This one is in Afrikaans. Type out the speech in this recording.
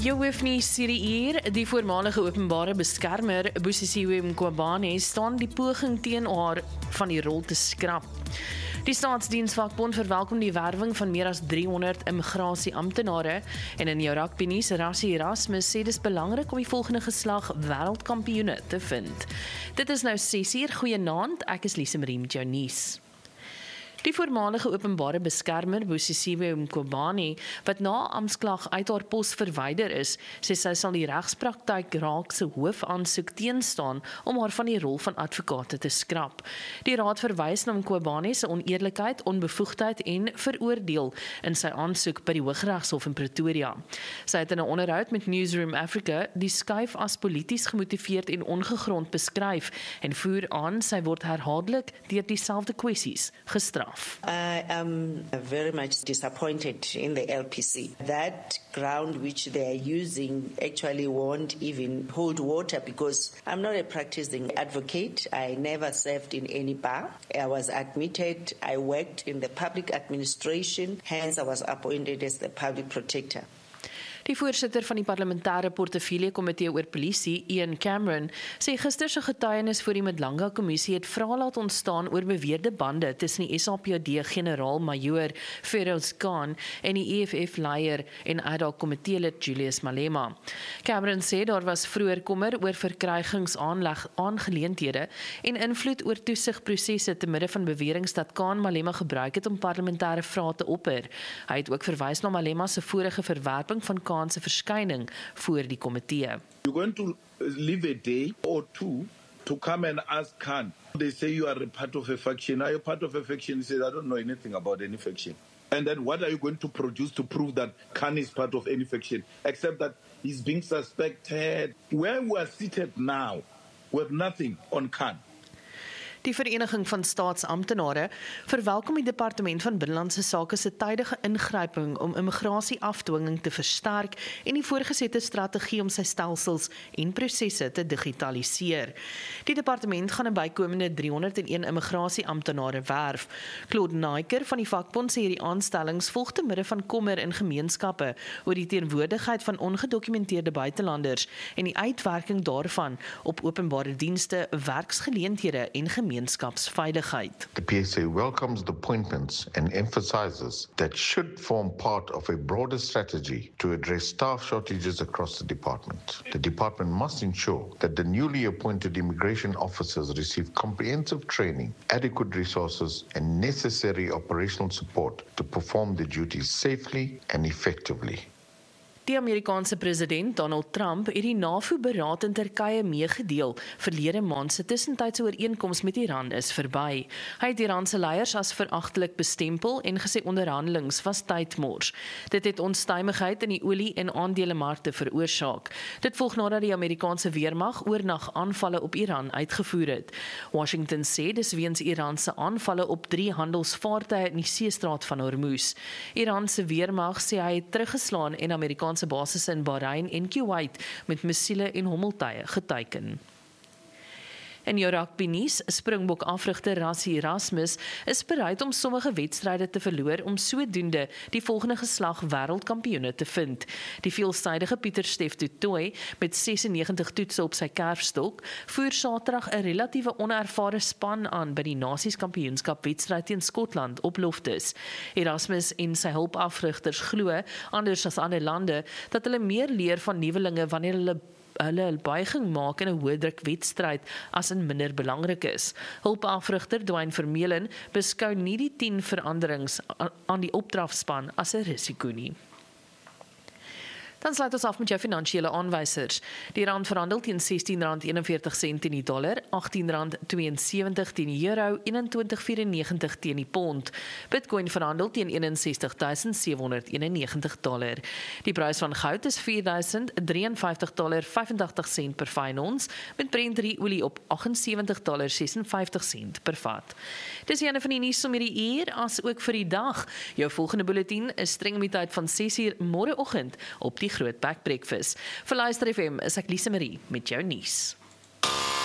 Jou hoofnuus hierdie uur, die voormalige openbare beskermer, Busisiwe Mkhwebane, staan die poging teen haar van die rol te skrap. Die Staatsdiensvakbond verwelkom die werwing van meer as 300 immigrasieamptenare en in jou rugbynuus, Rassie Erasmus sê dis belangrik om die volgende geslag wêreldkampioene te vind. Dit is nou 6uur, goeienaand, ek is Lise Marie met jou nuus. Die voormalige openbare beskermer, Busisiwe Mkhwebane, wat na amptsklag uit haar pos verwyder is, sê sy sal die regspraktyk raak se hoofaansoek teenstaan om haar van die rol van advokate te skrap. Die raad verwys na Mkhwebane se oneerlikheid, onbevoegdheid en veroordeel in sy aansoek by die Hooggeregshof in Pretoria. Sy het in 'n onderhoud met Newsroom Africa die skuif as polities gemotiveerd en ongegrond beskryf en voer aan sy word herhaaldelik deur dieselfde kwessies gestraf. I am very much disappointed in the LPC. That ground which they are using actually won't even hold water because I'm not a practicing advocate. I never served in any bar. I was admitted, I worked in the public administration, hence I was appointed as the public protector. Die voorsitter van die parlementêre portefeulje-komitee oor polisie, Ian Cameron, sê gister se getuienis voor die Madlanga-kommissie het vrae laat ontstaan oor beweerde bande tussen die SAPD-generaal-majoor Feroz Khan en die EFF-leier en ad hoc komitee-lid Julius Malema. Cameron sê daar was vroeër kommer oor verkrygingsaangeleenthede en invloed oor toesigprosesse te midde van beweringe dat Khan Malema gebruik het om parlementêre vrae te opper. Hy het ook verwys na Malema se vorige verwerping van Khan se verskyning voor die komitee. You're going to live a day or two to come and ask Khan. They say you are a part of a faction. Are you part of a faction? He says, I don't know anything about any faction. And then what are you going to produce to prove that Khan is part of any faction? Except that he's being suspected. Where we are seated now, we have nothing on Khan. Die Vereniging van Staatsamptenare verwelkom die Departement van Binnelandse Sake se tydige ingryping om immigrasieafdwinging te versterk en die voorgesette strategie om sy stelsels en prosesse te digitaliseer. Die departement gaan 'n bykomende 301 immigrasieamptenare werf. Claude Naiker van die vakbond sê hierdie aanstellings volg te midde van kommer in gemeenskappe oor die teenwoordigheid van ongedokumenteerde buitelanders en die uitwerking daarvan op openbare dienste, werksgeleenthede en gemeenskapsveiligheid. The PSA welcomes the appointments and emphasizes that should form part of a broader strategy to address staff shortages across the department. The department must ensure that the newly appointed immigration officers receive comprehensive training, adequate resources, and necessary operational support to perform their duties safely and effectively. Die Amerikaanse president Donald Trump het die NAVO-beraad in Turkye meegedeel verlede maand se tussentydse ooreenkoms met Iran is verby. Hy het Iran se leiers as veragtelik bestempel en gesê onderhandelings was tydmors. Dit het onstuimigheid in die olie- en aandelemarkte veroorsaak. Dit volg nadat die Amerikaanse weermag oornag aanvalle op Iran uitgevoer het. Washington sê dis weens Iran se aanvalle op 3 handelsvaartuie in die seestraat van Hormuz. Iran se weermag sê hy het teruggeslaan en Amerikaanse basisse in Bahrein en Kuwait met missiele en hommeltuie geteiken. In jou rugbynuus, Springbok afrigter Rassie Erasmus is bereid om sommige wedstryde te verloor om sodoende die volgende geslag wêreldkampioene te vind. Die veelsidige Pieter Steph du Toit met 96 toetse op sy kerfstok voer Saterdag 'n relatiewe onervare span aan by die Nasies-kampioenskap wedstryd teen Skotland op Loftus. Erasmus en sy hulpafrigters glo, anders as ander lande, dat hulle meer leer van nuwelinge wanneer hulle buiging maak in 'n hoëdruk wedstryd as in minder belangrik is. Hulpafrigter Dwayne Vermeulen beskou nie die 10 veranderings aan die opdrafspan as 'n risiko nie. Dan sluit ons af met jou finansiële aanwysers. Die rand verhandel teen R16.41 teen die dollar, R18.72 teen die euro, 21.94 teen die pond. Bitcoin verhandel teen $61,791. Die prys van goud is $4.053.85 per fyn ons, met Brent olie op $78.56 per vat. Dis die ene van die nuus om hierdie uur, as ook vir die dag. Jou volgende bulletin is streng met tyd van 6uur môreoggend op die Groot Back Breakfast. Vir Luister FM is ek Lise Marie met jou nuus.